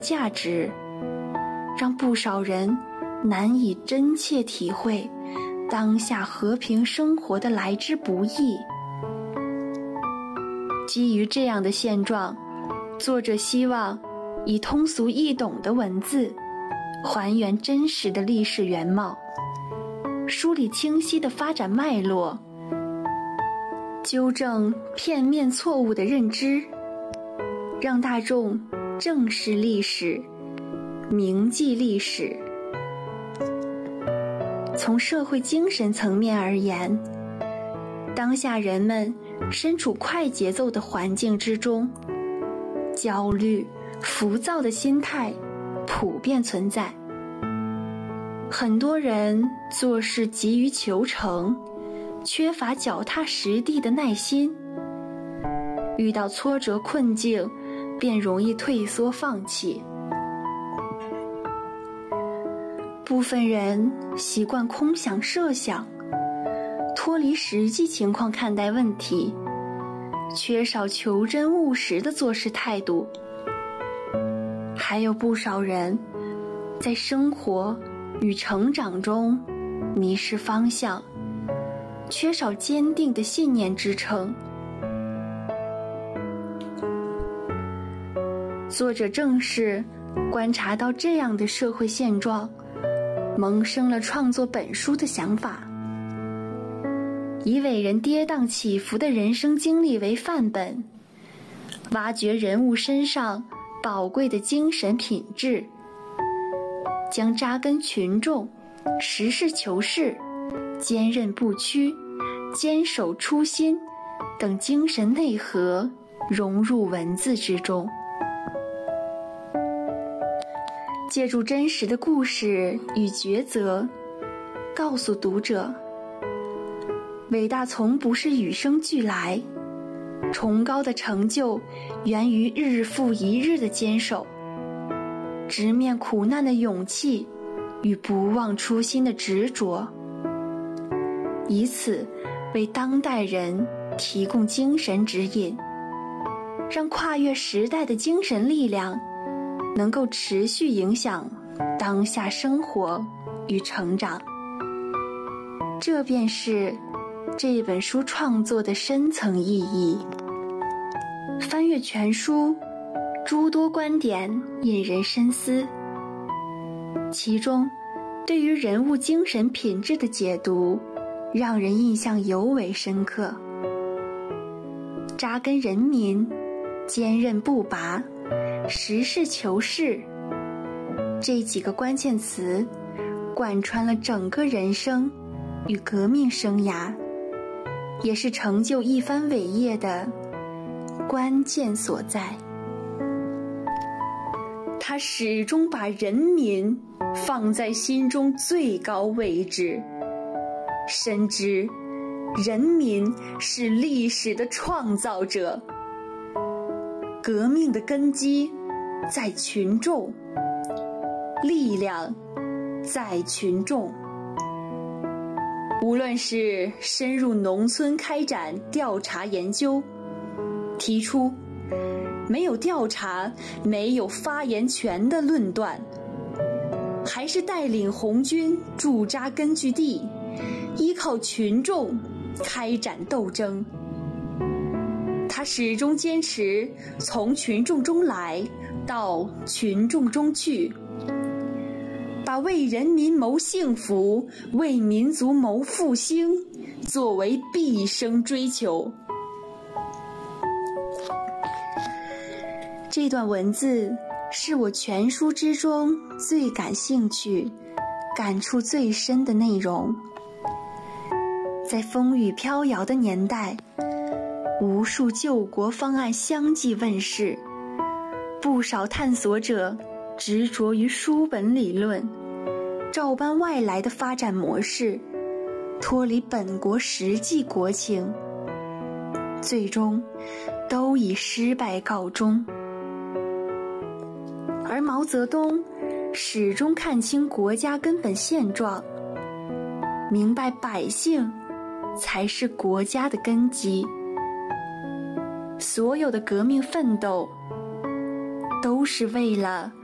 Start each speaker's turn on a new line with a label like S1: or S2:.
S1: 价值，让不少人难以真切体会当下和平生活的来之不易。基于这样的现状，作者希望以通俗易懂的文字还原真实的历史原貌，梳理清晰的发展脉络，纠正片面错误的认知，让大众正视历史，铭记历史。从社会精神层面而言，当下人们身处快节奏的环境之中，焦虑、浮躁的心态普遍存在。很多人做事急于求成，缺乏脚踏实地的耐心，遇到挫折困境便容易退缩放弃。部分人习惯空想设想，脱离实际情况看待问题，缺少求真务实的做事态度。还有不少人在生活与成长中迷失方向，缺少坚定的信念支撑。作者正是观察到这样的社会现状，萌生了创作本书的想法，以伟人跌宕起伏的人生经历为范本，挖掘人物身上宝贵的精神品质，将扎根群众、实事求是、坚韧不屈、坚守初心等精神内核融入文字之中。借助真实的故事与抉择，告诉读者，伟大从不是与生俱来，崇高的成就源于日复一日的坚守，直面苦难的勇气与不忘初心的执着，以此为当代人提供精神指引，让跨越时代的精神力量能够持续影响当下生活与成长。这便是这本书创作的深层意义。翻阅全书，诸多观点引人深思，其中对于人物精神品质的解读让人印象尤为深刻。扎根人民，坚韧不拔，实事求是，这几个关键词贯穿了整个人生与革命生涯，也是成就一番伟业的关键所在。他始终把人民放在心中最高位置，深知人民是历史的创造者，革命的根基在群众，力量在群众。无论是深入农村开展调查研究，提出没有调查没有发言权的论断，还是带领红军驻扎根据地，依靠群众开展斗争，他始终坚持从群众中来到群众中去，把为人民谋幸福、为民族谋复兴作为毕生追求。这段文字是我全书之中最感兴趣、感触最深的内容。在风雨飘摇的年代，无数救国方案相继问世，不少探索者执着于书本理论，照搬外来的发展模式，脱离本国实际国情，最终都以失败告终。而毛泽东始终看清国家根本现状，明白百姓才是国家的根基。所有的革命奋斗都是为了